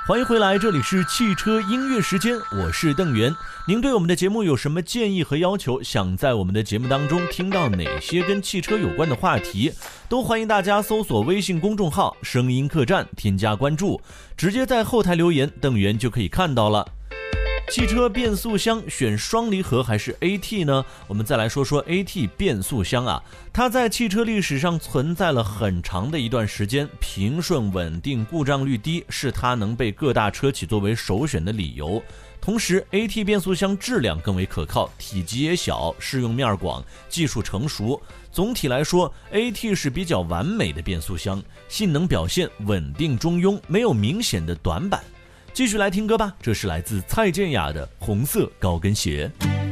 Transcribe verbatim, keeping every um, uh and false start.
欢迎回来，这里是汽车音乐时间，我是邓源。您对我们的节目有什么建议和要求？想在我们的节目当中听到哪些跟汽车有关的话题，都欢迎大家搜索微信公众号声音客栈，添加关注，直接在后台留言，邓源就可以看到了。汽车变速箱选双离合还是 A T 呢？我们再来说说 A T 变速箱啊，它在汽车历史上存在了很长的一段时间，平顺稳定，故障率低，是它能被各大车企作为首选的理由。同时 A T 变速箱质量更为可靠，体积也小，适用面广，技术成熟。总体来说 A T 是比较完美的变速箱，性能表现稳定中庸，没有明显的短板。继续来听歌吧，这是来自蔡健雅的《红色高跟鞋》。